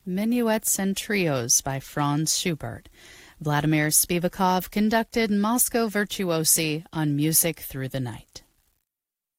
Minuets and Trios by Franz Schubert. Vladimir Spivakov conducted Moscow Virtuosi on Music Through the Night.